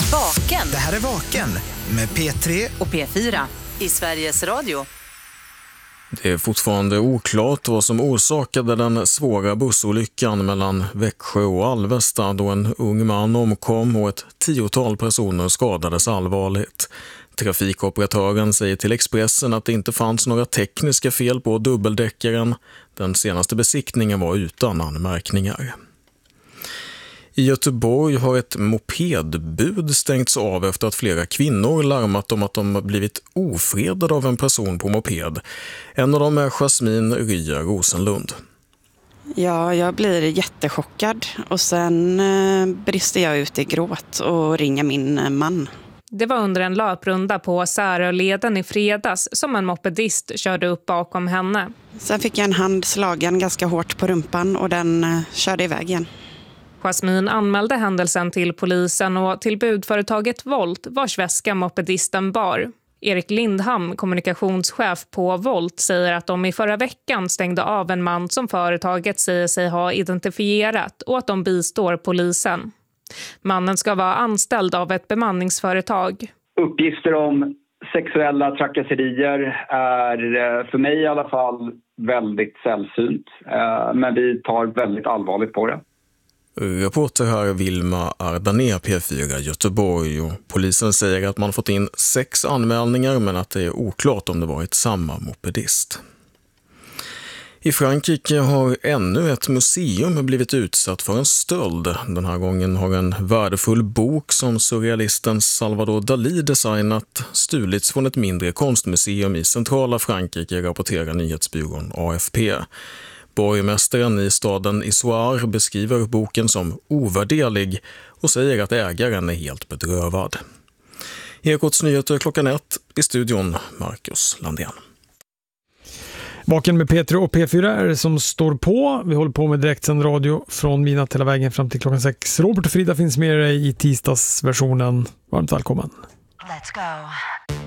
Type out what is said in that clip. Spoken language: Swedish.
Vaken. Det här är Vaken med P3 och P4 i Sveriges Radio. Det är fortfarande oklart vad som orsakade den svåra bussolyckan mellan Växjö och Alvesta då en ung man omkom och ett 10-tal personer skadades allvarligt. Trafikoperatören säger till Expressen att det inte fanns några tekniska fel på dubbeldäckaren. Den senaste besiktningen var utan anmärkningar. I Göteborg har ett mopedbud stängts av efter att flera kvinnor larmat om att de blivit ofredade av en person på moped. En av dem är Jasmin Rya Rosenlund. Ja, jag blir jättechockad och sen brister jag ut i gråt och ringer min man. Det var under en löprunda på Säröleden i fredags som en mopedist körde upp bakom henne. Sen fick jag en hand slagen ganska hårt på rumpan och den körde iväg igen. Jasmin anmälde händelsen till polisen och till budföretaget Volt vars väska mopedisten bar. Erik Lindham, kommunikationschef på Volt, säger att de i förra veckan stängde av en man som företaget säger sig ha identifierat och att de bistår polisen. Mannen ska vara anställd av ett bemanningsföretag. Uppgifter om sexuella trakasserier är för mig i alla fall väldigt sällsynt. Men vi tar väldigt allvarligt på det. Reporter här Vilma Ardané, P4 Göteborg, och polisen säger att man fått in 6 anmälningar men att det är oklart om det varit samma mopedist. I Frankrike har ännu ett museum blivit utsatt för en stöld. Den här gången har en värdefull bok som surrealisten Salvador Dalí designat stulits från ett mindre konstmuseum i centrala Frankrike, rapporterar nyhetsbyrån AFP. Borgmästaren i staden Issoire beskriver boken som ovärderlig och säger att ägaren är helt bedrövad. Ekots nyheter klockan 1, i studion Marcus Landén. Vaken med P3 och P4 är det som står på. Vi håller på med direktsänd radio från midnatt hela vägen fram till klockan 6. Robert och Frida finns med dig i tisdagsversionen. Varmt välkommen. Let's go.